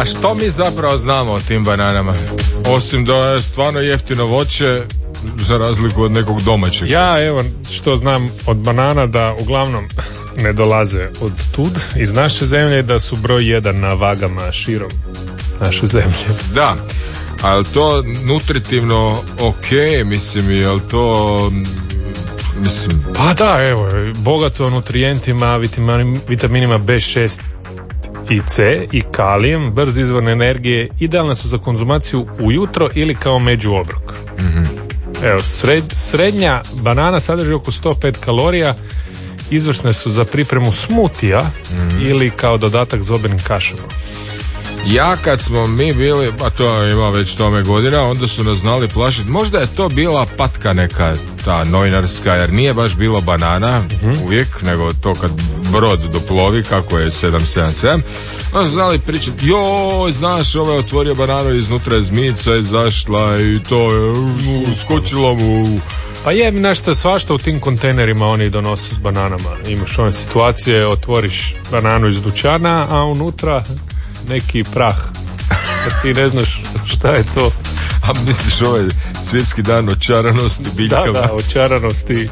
A što mi zapravo znamo o tim bananama? Osim da je stvarno jeftino voće, za razliku od nekog domaćeg. Ja evo što znam od banana da uglavnom ne dolaze od tud iz naše zemlje, da su broj 1 na vagama širom naše zemlje. Da, ali to nutritivno mislim, je li to... Mislim... Pa da, evo, bogato nutrijentima, vitaminima B6 i C i kalijem, brz izvor energije, idealne su za konzumaciju ujutro ili kao međuobrok. Mm-hmm. Evo, srednja banana sadrži oko 105 kalorija, izvrsne su za pripremu smutija ili kao dodatak zobenim kašama. Ja kad smo mi bili, a to ima već tome godina, onda su nas znali plašiti. Možda je to bila patka neka ta novinarska, jer nije baš bilo banana uvijek, nego to kad brod doplovi, kako je 777, onda su znali pričati, joj, znaš, ovaj otvorio bananu, iznutra je zmijica izašla i to je skočilo mu. Pa je nešto svašta u tim kontejnerima oni donose s bananama. Imaš one situacije, otvoriš bananu iz dućana, a unutra neki prah. Kad ti ne znaš šta je to. A misliš ovaj svjetski dan očaranosti biljkama? Da, očaranosti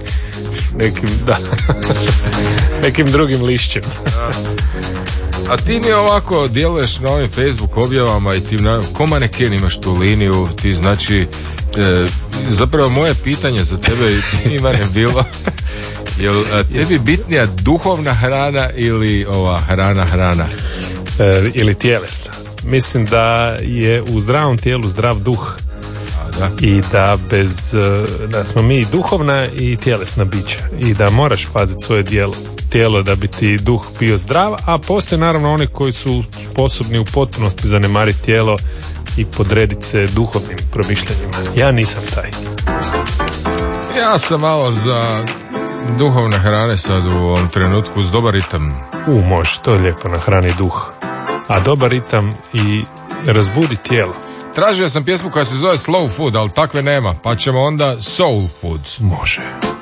nekim drugim lišćem. A ti mi ovako djeluješ na ovim Facebook objavama i ti ko maneken imaš tu liniju, ti znači zapravo moje pitanje za tebe ima je bilo tebi bitnija duhovna hrana ili ova hrana? Ili tjelesna. Mislim da je u zdravom tijelu zdrav duh. Da. I da smo mi duhovna i tjelesna bića i da moraš paziti svoje tijelo da bi ti duh bio zdrav, a postoje naravno oni koji su sposobni u potpunosti zanemariti tijelo i podrediti se duhovnim promišljanjima. Ja nisam taj. Ja sam malo za duhovne hrane sad u ovom trenutku s dobar ritam. Može, to je lijepo, nahrani duh. A dobar ritam i razbudi tijelo. Tražio sam pjesmu koja se zove Slow Food, ali takve nema, pa ćemo onda Soul Food. Može.